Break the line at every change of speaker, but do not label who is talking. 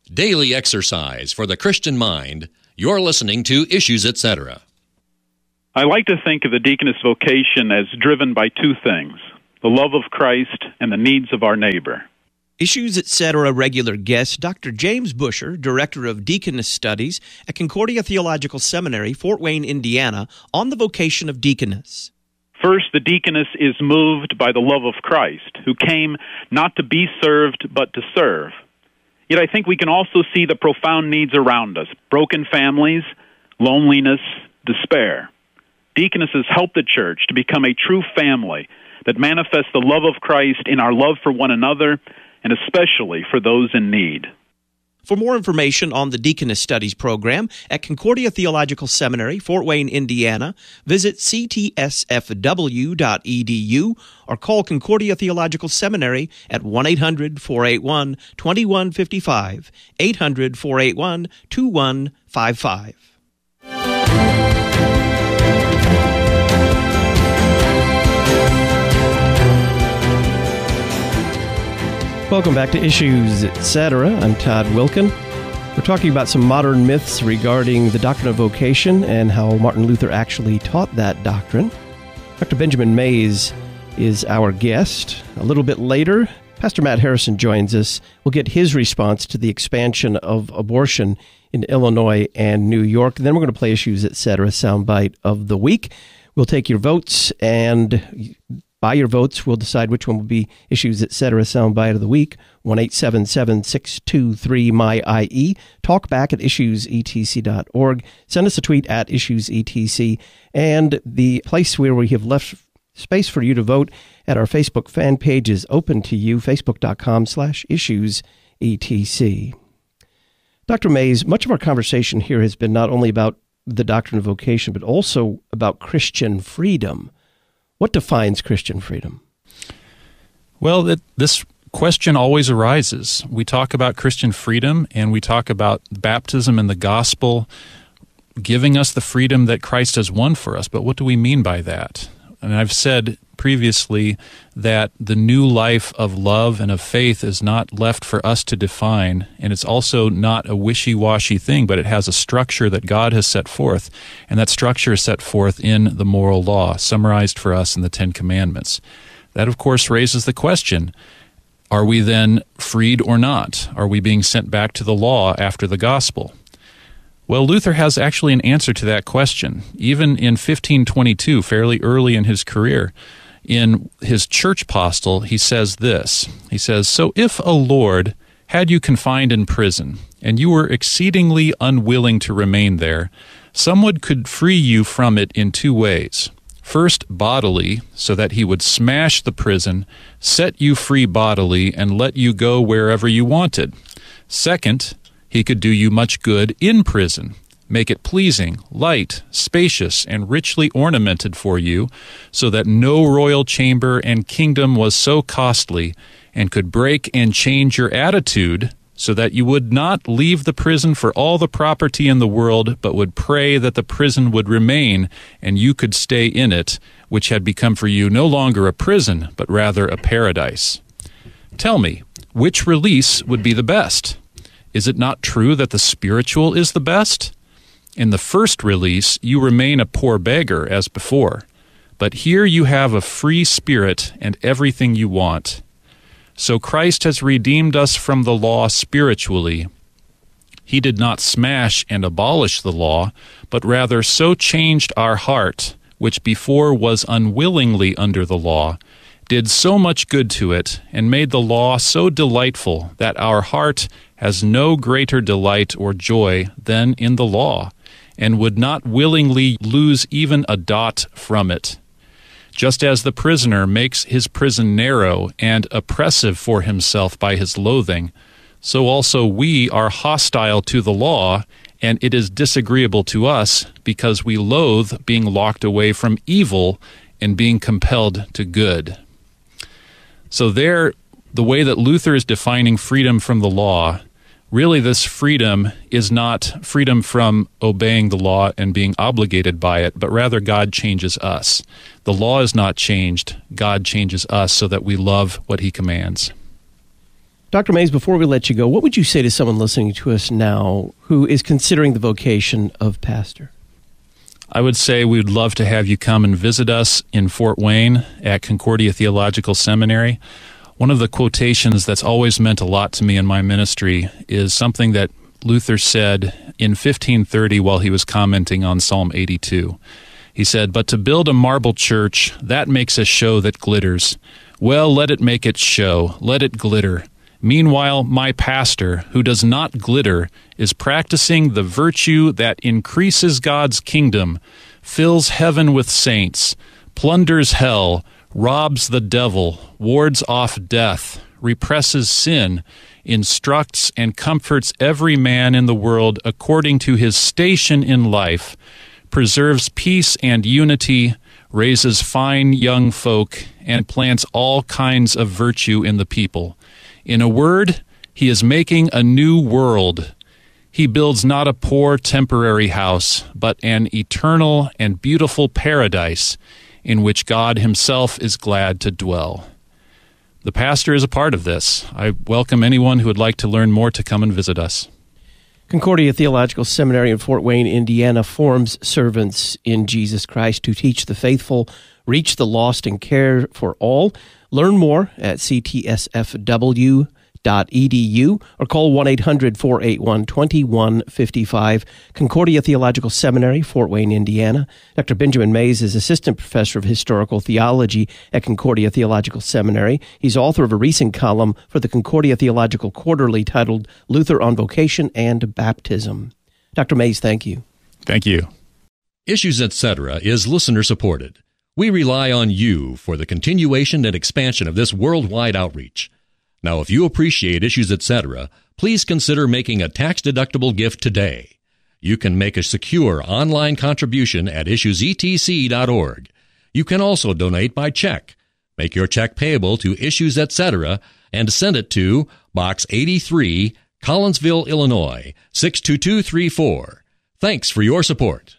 Daily exercise for the Christian mind. You're listening to Issues, Etc.
I like to think of the deaconess vocation as driven by two things: the love of Christ and the needs of our neighbor.
Issues, Etc. regular guest, Dr. James Busher, Director of Deaconess Studies at Concordia Theological Seminary, Fort Wayne, Indiana, on the vocation of deaconess.
First, the deaconess is moved by the love of Christ, who came not to be served, but to serve. Yet I think we can also see the profound needs around us: broken families, loneliness, despair. Deaconesses help the church to become a true family that manifests the love of Christ in our love for one another, and especially for those in need.
For more information on the Deaconess Studies program at Concordia Theological Seminary, Fort Wayne, Indiana, visit ctsfw.edu or call Concordia Theological Seminary at 1-800-481-2155, 800-481-2155.
Welcome back to Issues, Etc. I'm Todd Wilkin. We're talking about some modern myths regarding the doctrine of vocation and how Martin Luther actually taught that doctrine. Dr. Benjamin Mays is our guest. A little bit later, Pastor Matt Harrison joins us. We'll get his response to the expansion of abortion in Illinois and New York. Then we're going to play Issues, Etc. soundbite of the week. We'll take your votes, and by your votes, we'll decide which one will be Issues, Etc. soundbite of the week. 1-877-623-MY-IE. Talk back at issuesetc.org. Send us a tweet at issuesetc. And the place where we have left space for you to vote at our Facebook fan page is open to you, facebook.com/issuesetc. Dr. Mays, much of our conversation here has been not only about the doctrine of vocation, but also about Christian freedom. What defines Christian freedom?
Well, this question always arises. We talk about Christian freedom, and we talk about baptism and the gospel giving us the freedom that Christ has won for us. But what do we mean by that? And I've said previously that the new life of love and of faith is not left for us to define, and it's also not a wishy-washy thing, but it has a structure that God has set forth, and that structure is set forth in the moral law, summarized for us in the Ten Commandments. That, of course, raises the question, are we then freed or not? Are we being sent back to the law after the gospel? Well, Luther has actually an answer to that question. Even in 1522, fairly early in his career, in his church postil, he says this. He says, "So if a lord had you confined in prison, and you were exceedingly unwilling to remain there, someone could free you from it in two ways. First, bodily, so that he would smash the prison, set you free bodily, and let you go wherever you wanted. Second, he could do you much good in prison, make it pleasing, light, spacious, and richly ornamented for you, so that no royal chamber and kingdom was so costly, and could break and change your attitude, so that you would not leave the prison for all the property in the world, but would pray that the prison would remain, and you could stay in it, which had become for you no longer a prison, but rather a paradise. Tell me, which release would be the best? Is it not true that the spiritual is the best? In the first release, you remain a poor beggar as before, but here you have a free spirit and everything you want. So Christ has redeemed us from the law spiritually. He did not smash and abolish the law, but rather so changed our heart, which before was unwillingly under the law, did so much good to it, and made the law so delightful that our heart has no greater delight or joy than in the law, and would not willingly lose even a dot from it. Just as the prisoner makes his prison narrow and oppressive for himself by his loathing, so also we are hostile to the law, and it is disagreeable to us because we loathe being locked away from evil and being compelled to good." So there, the way that Luther is defining freedom from the law, really this freedom is not freedom from obeying the law and being obligated by it, but rather God changes us. The law is not changed. God changes us so that we love what he commands.
Dr. Mays, before we let you go, what would you say to someone listening to us now who is considering the vocation of pastor?
I would say we'd love to have you come and visit us in Fort Wayne at Concordia Theological Seminary. One of the quotations that's always meant a lot to me in my ministry is something that Luther said in 1530 while he was commenting on Psalm 82. He said, "But to build a marble church, that makes a show that glitters. Well, let it make its show, let it glitter. Meanwhile, my pastor, who does not glitter, is practicing the virtue that increases God's kingdom, fills heaven with saints, plunders hell, robs the devil, wards off death, represses sin, instructs and comforts every man in the world according to his station in life, preserves peace and unity, raises fine young folk, and plants all kinds of virtue in the people. In a word, he is making a new world. He builds not a poor temporary house, but an eternal and beautiful paradise in which God himself is glad to dwell." The pastor is a part of this. I welcome anyone who would like to learn more to come and visit us.
Concordia Theological Seminary in Fort Wayne, Indiana, forms servants in Jesus Christ to teach the faithful, reach the lost, and care for all. Learn more at ctsfw.edu or call 1-800-481-2155. Concordia Theological Seminary, Fort Wayne, Indiana. Dr. Benjamin Mays is Assistant Professor of Historical Theology at Concordia Theological Seminary. He's author of a recent column for the Concordia Theological Quarterly titled Luther on Vocation and Baptism. Dr. Mays, thank you.
Thank you.
Issues, Etc. is listener-supported. We rely on you for the continuation and expansion of this worldwide outreach. Now, if you appreciate Issues, Etc., please consider making a tax-deductible gift today. You can make a secure online contribution at issuesetc.org. You can also donate by check. Make your check payable to Issues, Etc., and send it to Box 83, Collinsville, Illinois, 62234. Thanks for your support.